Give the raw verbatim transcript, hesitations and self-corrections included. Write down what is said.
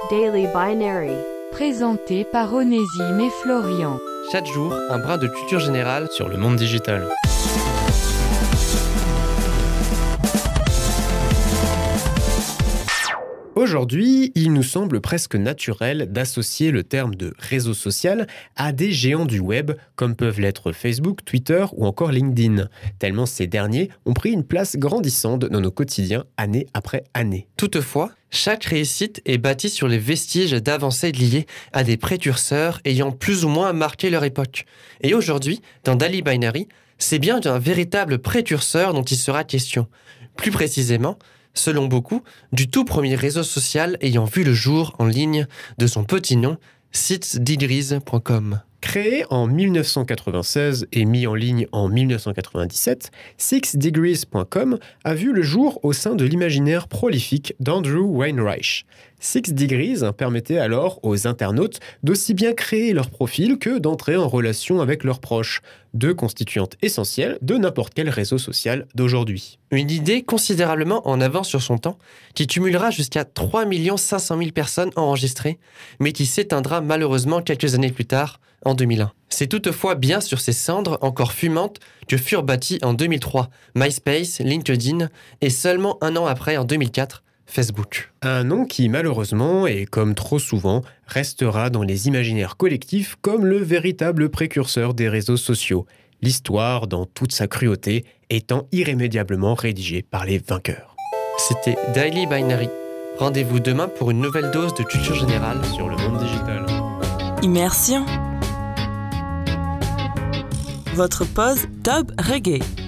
Daily Binary. Présenté par Onésime et Florian. Chaque jour, un brin de culture générale sur le monde digital. Aujourd'hui, il nous semble presque naturel d'associer le terme de réseau social à des géants du web comme peuvent l'être Facebook, Twitter ou encore LinkedIn, tellement ces derniers ont pris une place grandissante dans nos quotidiens année après année. Toutefois, chaque réussite est bâtie sur les vestiges d'avancées liées à des précurseurs ayant plus ou moins marqué leur époque. Et aujourd'hui, dans Daily Binary, c'est bien d'un véritable précurseur dont il sera question. Plus précisément, selon beaucoup, du tout premier réseau social ayant vu le jour en ligne de son petit nom, six degrees point com. Créé en dix-neuf cent quatre-vingt-seize et mis en ligne en dix-neuf cent quatre-vingt-dix-sept, six degrees point com a vu le jour au sein de l'imaginaire prolifique d'Andrew Weinreich. six degrees permettait alors aux internautes d'aussi bien créer leur profil que d'entrer en relation avec leurs proches, deux constituantes essentielles de n'importe quel réseau social d'aujourd'hui. Une idée considérablement en avance sur son temps, qui cumulera jusqu'à trois millions cinq cent mille personnes enregistrées, mais qui s'éteindra malheureusement quelques années plus tard, en deux mille un. C'est toutefois bien sur ces cendres encore fumantes que furent bâtis en deux mille trois MySpace, LinkedIn et seulement un an après, en deux mille quatre, Facebook. Un nom qui malheureusement, et comme trop souvent, restera dans les imaginaires collectifs comme le véritable précurseur des réseaux sociaux, l'histoire dans toute sa cruauté étant irrémédiablement rédigée par les vainqueurs. C'était Daily Binary. Rendez-vous demain pour une nouvelle dose de culture générale sur le monde digital. Immersion. Votre pause Dub Reggae.